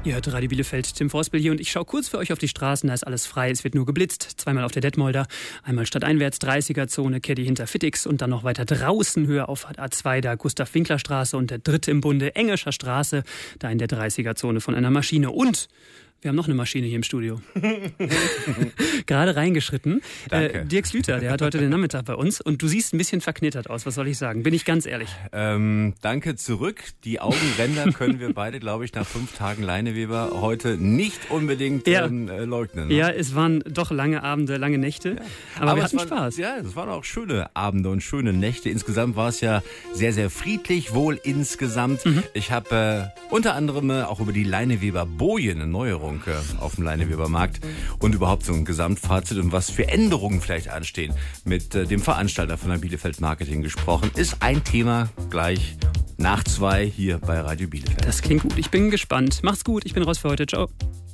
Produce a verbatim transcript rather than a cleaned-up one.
Ihr hört Radio Bielefeld, Tim Forspel hier und ich schaue kurz für euch auf die Straßen, da ist alles frei, es wird nur geblitzt. Zweimal auf der Detmolder, einmal stadteinwärts dreißiger-Zone, Caddy hinter Fittix und dann noch weiter draußen, Höhe Auffahrt A zwei, da Gustav-Winkler-Straße und der dritte im Bunde, Engescher Straße, da in der dreißiger-Zone von einer Maschine. Und wir haben noch eine Maschine hier im Studio. Gerade reingeschritten. Äh, Dirk Slüter, der hat heute den Nachmittag bei uns und du siehst ein bisschen verknittert aus, was soll ich sagen? Bin ich ganz ehrlich. Ähm, danke zurück. Die Augenränder können wir beide, glaube ich, nach fünf Tagen Leineweber heute nicht unbedingt ja. ähm, leugnen. Ne? Ja, es waren doch lange Abende, lange Nächte, ja. aber, aber wir hatten waren, Spaß. Ja, es waren auch schöne Abende und schöne Nächte. Insgesamt war es ja sehr, sehr friedlich, wohl insgesamt. Mhm. Ich habe äh, unter anderem äh, auch über die Leineweber Bojen, eine Neuerung auf dem Leinewebermarkt und überhaupt so ein Gesamtfazit und was für Änderungen vielleicht anstehen mit äh, dem Veranstalter von der Bielefeld Marketing gesprochen. Ist ein Thema gleich nach zwei hier bei Radio Bielefeld. Das klingt gut. Ich bin gespannt. Macht's gut. Ich bin raus für heute. Ciao.